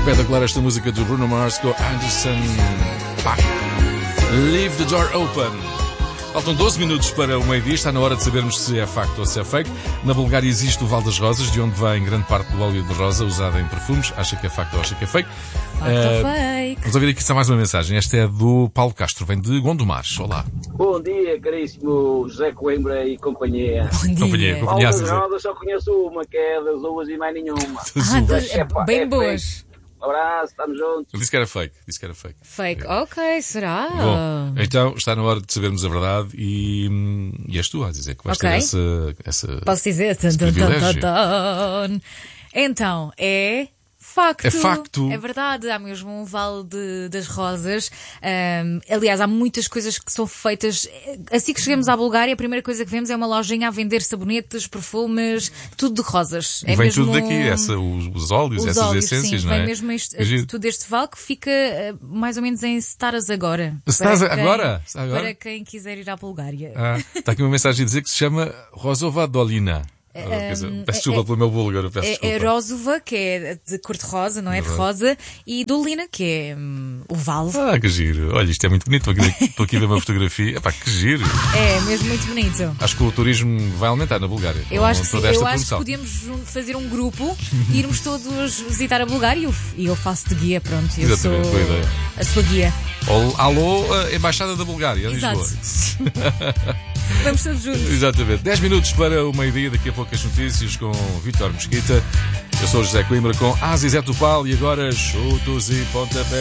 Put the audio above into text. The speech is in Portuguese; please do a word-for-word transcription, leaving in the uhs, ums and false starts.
Espetacular esta música do Bruno Mars com Anderson Paak. Leave the door open. Faltam doze minutos para o meio-dia. Está na hora de sabermos se é facto ou se é fake. Na Bulgária existe o Val das Rosas, de onde vem grande parte do óleo de rosa usado em perfumes. Acha que é facto ou acha que é fake? Facto ou uh, fake? Vamos ouvir aqui só mais uma mensagem. Esta é do Paulo Castro, vem de Gondomar. Olá. Bom dia, caríssimo José Coimbra e companhia. Bom dia. Companhia, Val companhia, das José. Rosas só conheço uma, que é das uvas e mais nenhuma. Ah, Uvas. é bem é boas. fake. Um abraço, estamos juntos. Ele disse que era fake. Disse que era fake. Fake, ok, será? Bom, então está na hora de sabermos a verdade e, e és tu a dizer que vais Ok. ter essa, essa... Posso dizer? Tan, tan, tan, tan, tan. Então, é facto. É facto. É verdade, há mesmo um Vale de- das Rosas. Ahm, aliás, há muitas coisas que são feitas. Assim que chegamos à Bulgária, a primeira coisa que vemos é uma lojinha a vender sabonetes, perfumes, tudo de rosas. E É vem mesmo tudo daqui, essa, os, os óleos, os essas óleos, essências, sim, não é? vem mesmo este, É giro. tudo este vale que fica eh, mais ou menos em Staras agora. Staras Para quem- agora? Agora? Para quem quiser ir à Bulgária. Ah, está aqui uma mensagem a dizer que se chama Rosova Dolina. Ah, quer dizer, peço desculpa pelo meu búlgaro, peço É, desculpa. é Rósova, que é de cor-de-rosa, não é? De rosa. E Dolina, que é hum, o vale. Ah, que giro. Olha, isto é muito bonito. Estou aqui, estou aqui a ver uma fotografia. Epá, que giro. É mesmo muito bonito. Acho que o turismo vai aumentar na Bulgária. Eu com acho que sim. toda esta Eu acho que promoção. podíamos jun- fazer um grupo, irmos todos visitar a Bulgária e eu, e eu faço de guia, pronto. Eu Exatamente, sou boa ideia. a sua guia. Ol- Alô, a Embaixada da Bulgária, em Exato. Lisboa. Vamos todos juntos. Exatamente. dez minutos para o meio-dia, daqui a pouco as notícias com Vítor Mesquita. Eu sou o José Coimbra com Aziz Etupal e agora chutos e pontapés.